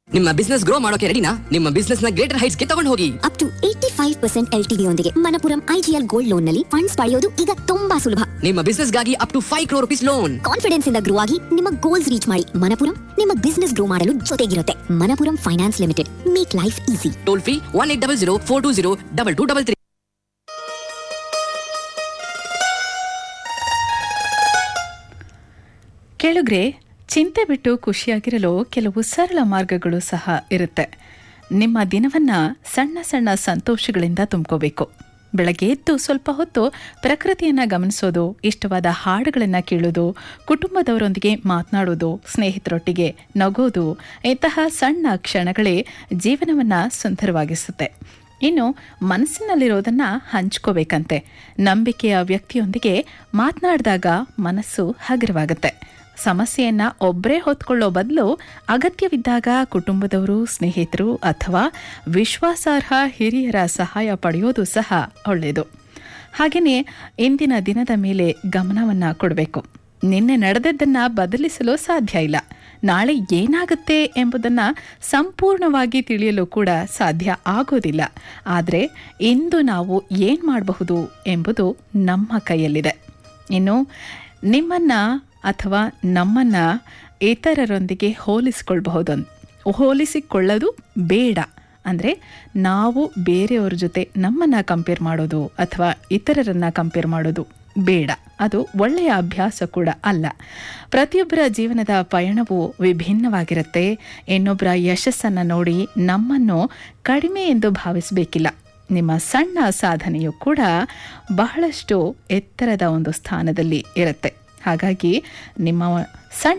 ನಿಮ್ಮ business grow ಮಾಡೋಕೆ ರೆಡಿನಾ? ನಿಮ್ಮ ಬಿಸ್ನೆಸ್ ನ ಗ್ರೇಟರ್ ಹೈಟ್ಸ್ ಗೆ ತಗೊಂಡು ಹೋಗಿ. ಅಪ್ ಟು 85% LTV ಯೊಂದಿಗೆ ಮನಪುರಂ IGL ಗೋಲ್ಡ್ ಲೋನ್ ನಲ್ಲಿ ಫಂಡ್ಸ್ ಪಡೆಯೋದು ಈಗ ತುಂಬಾ ಸುಲಭ. ನಿಮ್ಮ ಬಿಸ್ನೆಸ್ ಗಾಗಿ up to 5 crore rupees loan. Confidence ಇಂದ ಗ್ರೋ ಆಗಿ ನಿಮ್ಮ ಗೋಲ್ಸ್ ರೀಚ್ ಮಾಡಿ. ಮನಪುರಂ ನಿಮ್ಮ ಬಿಸ್ನೆಸ್ ಗ್ರೋ ಮಾಡಲು ಜೊತೆಗಿರುತ್ತೆ. Manappuram finance limited, make life easy. Toll free 1800 420 2233. ಕೇಳುಗ್ರೆ, ಚಿಂತೆ ಬಿಟ್ಟು ಖುಷಿಯಾಗಿರಲು ಕೆಲವು ಸರಳ ಮಾರ್ಗಗಳು ಸಹ ಇರುತ್ತೆ. ನಿಮ್ಮ ದಿನವನ್ನು ಸಣ್ಣ ಸಣ್ಣ ಸಂತೋಷಗಳಿಂದ ತುಂಬ್ಕೋಬೇಕು. ಬೆಳಗ್ಗೆ ಎದ್ದು ಸ್ವಲ್ಪ ಹೊತ್ತು ಪ್ರಕೃತಿಯನ್ನು ಗಮನಿಸೋದು, ಇಷ್ಟವಾದ ಹಾಡುಗಳನ್ನು ಕೇಳೋದು, ಕುಟುಂಬದವರೊಂದಿಗೆ ಮಾತನಾಡೋದು, ಸ್ನೇಹಿತರೊಟ್ಟಿಗೆ ನಗೋದು, ಇಂತಹ ಸಣ್ಣ ಕ್ಷಣಗಳೇ ಜೀವನವನ್ನು ಸುಂದರವಾಗಿಸುತ್ತೆ. ಇನ್ನು ಮನಸ್ಸಿನಲ್ಲಿರೋದನ್ನು ಹಂಚ್ಕೋಬೇಕಂತೆ. ನಂಬಿಕೆಯ ವ್ಯಕ್ತಿಯೊಂದಿಗೆ ಮಾತನಾಡಿದಾಗ ಮನಸ್ಸು ಹಗುರವಾಗುತ್ತೆ. ಸಮಸ್ಯೆಯನ್ನು ಒಬ್ಬರೇ ಹೊತ್ಕೊಳ್ಳೋ ಬದಲು ಅಗತ್ಯವಿದ್ದಾಗ ಕುಟುಂಬದವರು, ಸ್ನೇಹಿತರು ಅಥವಾ ವಿಶ್ವಾಸಾರ್ಹ ಹಿರಿಯರ ಸಹಾಯ ಪಡೆಯೋದು ಸಹ ಒಳ್ಳೆಯದು. ಹಾಗೆಯೇ ಇಂದಿನ ದಿನದ ಮೇಲೆ ಗಮನವನ್ನು ಕೊಡಬೇಕು. ನಿನ್ನೆ ನಡೆದದ್ದನ್ನು ಬದಲಿಸಲು ಸಾಧ್ಯ ಇಲ್ಲ. ನಾಳೆ ಏನಾಗುತ್ತೆ ಎಂಬುದನ್ನು ಸಂಪೂರ್ಣವಾಗಿ ತಿಳಿಯಲು ಕೂಡ ಸಾಧ್ಯ ಆಗೋದಿಲ್ಲ. ಆದರೆ ಇಂದು ನಾವು ಏನು ಮಾಡಬಹುದು ಎಂಬುದು ನಮ್ಮ ಕೈಯಲ್ಲಿದೆ. ಇನ್ನು ನಿಮ್ಮನ್ನು ಅಥವಾ ನಮ್ಮನ್ನು ಇತರರೊಂದಿಗೆ ಹೋಲಿಸಿಕೊಳ್ಳೋದು ಬೇಡ. ಅಂದರೆ ನಾವು ಬೇರೆಯವ್ರ ಜೊತೆ ನಮ್ಮನ್ನು ಕಂಪೇರ್ ಮಾಡೋದು ಅಥವಾ ಇತರರನ್ನು ಕಂಪೇರ್ ಮಾಡೋದು ಬೇಡ. ಅದು ಒಳ್ಳೆಯ ಅಭ್ಯಾಸ ಕೂಡ ಅಲ್ಲ. ಪ್ರತಿಯೊಬ್ಬರ ಜೀವನದ ಪಯಣವು ವಿಭಿನ್ನವಾಗಿರುತ್ತೆ. ಇನ್ನೊಬ್ಬರ ಯಶಸ್ಸನ್ನು ನೋಡಿ ನಮ್ಮನ್ನು ಕಡಿಮೆ ಎಂದು ಭಾವಿಸಬೇಕಿಲ್ಲ. ನಿಮ್ಮ ಸಣ್ಣ ಸಾಧನೆಯು ಕೂಡ ಬಹಳಷ್ಟು ಎತ್ತರದ ಒಂದು ಸ್ಥಾನದಲ್ಲಿ ಇರುತ್ತೆ. ಹಾಗಾಗಿ ನಿಮ್ಮ ಸಣ್ಣ